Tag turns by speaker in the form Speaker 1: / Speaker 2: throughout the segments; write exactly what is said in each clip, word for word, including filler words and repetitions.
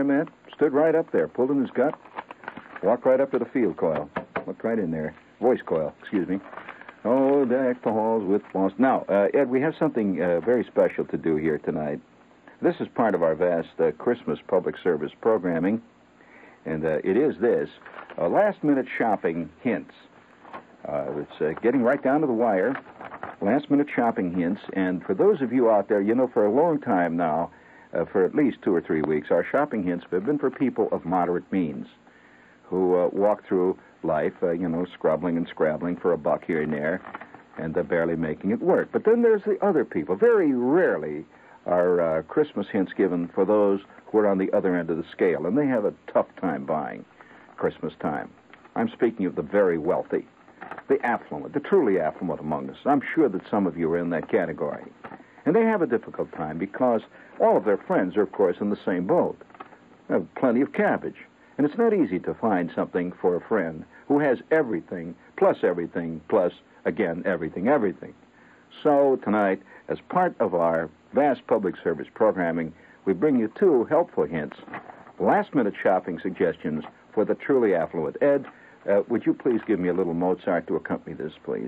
Speaker 1: him, Ed? Stood right up there, pulled in his gut, walked right up to the field coil. Looked right in there. Voice coil, excuse me. Oh, deck the halls with Boston. Now, uh, Ed, we have something uh, very special to do here tonight. This is part of our vast uh, Christmas public service programming, and uh, it is this, uh, last-minute shopping hints. Uh, it's uh, getting right down to the wire, last-minute shopping hints, and for those of you out there, you know, for a long time now, uh, for at least two or three weeks, our shopping hints have been for people of moderate means who uh, walk through life, uh, you know, scrubbling and scrabbling for a buck here and there, and uh, barely making it work. But then there's the other people. Very rarely are uh, Christmas hints given for those who are on the other end of the scale, and they have a tough time buying Christmas time. I'm speaking of the very wealthy, the affluent, the truly affluent among us. I'm sure that some of you are in that category. And they have a difficult time because all of their friends are, of course, in the same boat. They have plenty of cabbage. And it's not easy to find something for a friend who has everything, plus everything, plus, again, everything, everything. So tonight, as part of our vast public service programming, we bring you two helpful hints, last-minute shopping suggestions for the truly affluent. Ed, uh, would you please give me a little Mozart to accompany this, please?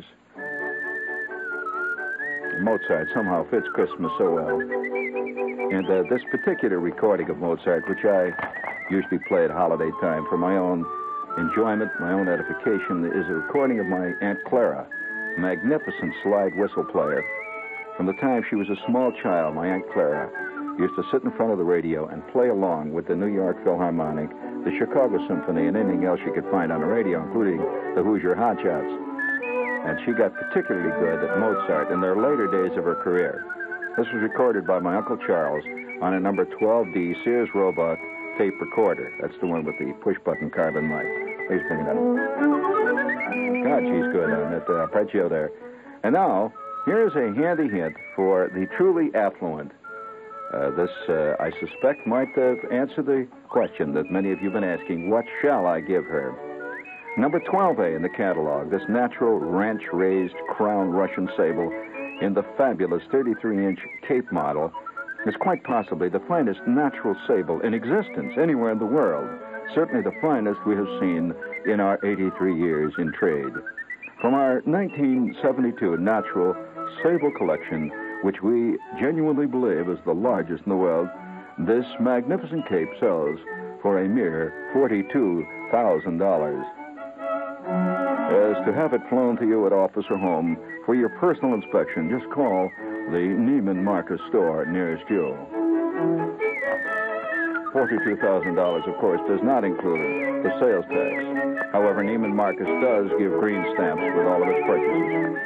Speaker 1: Mozart somehow fits Christmas so well. And uh, this particular recording of Mozart, which I usually play at holiday time for my own enjoyment, my own edification, is a recording of my Aunt Clara, a magnificent slide whistle player. From the time she was a small child, my Aunt Clara used to sit in front of the radio and play along with the New York Philharmonic, the Chicago Symphony, and anything else she could find on the radio, including the Hoosier Hotshots. And she got particularly good at Mozart in the later days of her career. This was recorded by my Uncle Charles on a number twelve D Sears Roebuck tape recorder. That's the one with the push-button carbon mic. Please bring it up. God, she's good on that uh, arpeggio there. And now, here's a handy hint for the truly affluent. Uh, this, uh, I suspect, might uh, answer the question that many of you have been asking, what shall I give her? Number twelve A in the catalog, this natural ranch-raised crown Russian sable in the fabulous thirty-three inch Cape model is quite possibly the finest natural sable in existence anywhere in the world. Certainly the finest we have seen in our eighty-three years in trade. From our nineteen seventy-two natural sable collection, which we genuinely believe is the largest in the world, this magnificent cape sells for a mere forty-two thousand dollars. As to have it flown to you at office or home for your personal inspection, just call the Neiman Marcus store nearest you. forty-two thousand dollars, of course, does not include the sales tax. However, Neiman Marcus does give green stamps with all of its purchases.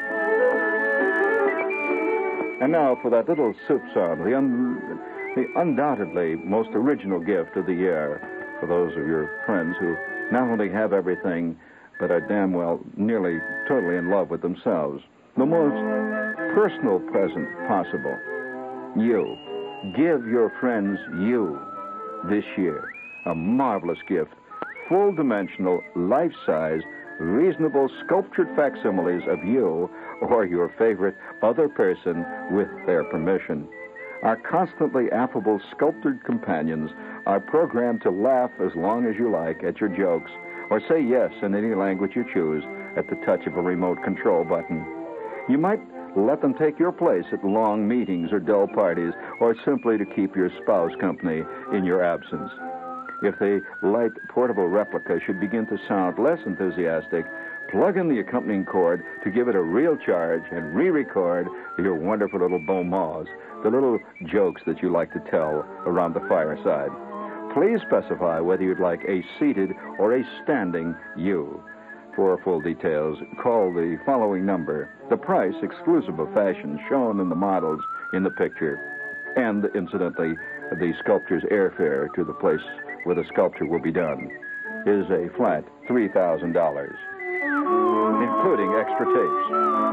Speaker 1: And now for that little soup song, the, un- the undoubtedly most original gift of the year for those of your friends who not only have everything, but are damn well nearly totally in love with themselves. The most personal present possible. You. Give your friends you this year. A marvelous gift. Full-dimensional, life-size, reasonable sculptured facsimiles of you or your favorite other person with their permission. Our constantly affable sculptured companions are programmed to laugh as long as you like at your jokes or say yes in any language you choose at the touch of a remote control button. You might let them take your place at long meetings or dull parties, or simply to keep your spouse company in your absence. If the light portable replica should begin to sound less enthusiastic, plug in the accompanying cord to give it a real charge and re-record your wonderful little bon mots, the little jokes that you like to tell around the fireside. Please specify whether you'd like a seated or a standing you. For full details, call the following number. The price, exclusive of fashion, shown in the models in the picture, and, incidentally, the sculptor's airfare to the place where the sculpture will be done, is a flat three thousand dollars, including extra tapes.